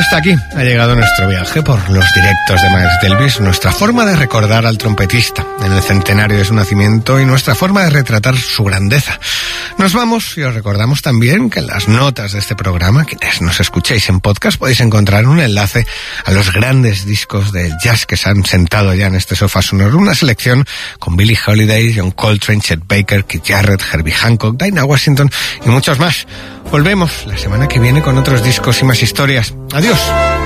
Hasta aquí ha llegado nuestro viaje por los directos de Miles Davis, nuestra forma de recordar al trompetista en el centenario de su nacimiento y nuestra forma de retratar su grandeza. Nos vamos y os recordamos también que en las notas de este programa, quienes nos escuchéis en podcast, podéis encontrar un enlace a los grandes discos del jazz que se han sentado ya en este sofá sonoro. Una selección con Billie Holiday, John Coltrane, Chet Baker, Keith Jarrett, Herbie Hancock, Dinah Washington y muchos más. Volvemos la semana que viene con otros discos y más historias. Adiós.